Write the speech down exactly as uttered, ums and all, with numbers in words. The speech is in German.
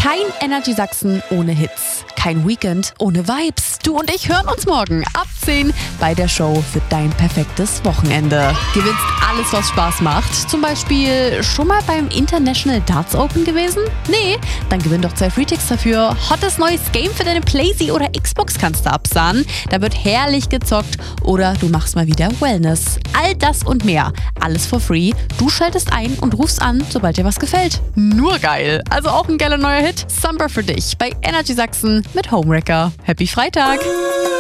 Kein Energy Sachsen ohne Hits. Kein Weekend ohne Vibes. Du und ich hören uns morgen ab zehn bei der Show für dein perfektes Wochenende. Gewinnst alles, was Spaß macht. Zum Beispiel schon mal beim International Darts Open gewesen? Nee? Dann gewinn doch zwei Freetickets dafür. Hottes neues Game für deine Playsee oder Xbox kannst du absahnen. Da wird herrlich gezockt. Oder du machst mal wieder Wellness. All das und mehr. Alles for free. Du schaltest ein und rufst an, sobald dir was gefällt. Nur geil. Also auch ein geiler neuer Hit. Summer für dich bei Energy Sachsen mit Homewrecker. Happy Freitag!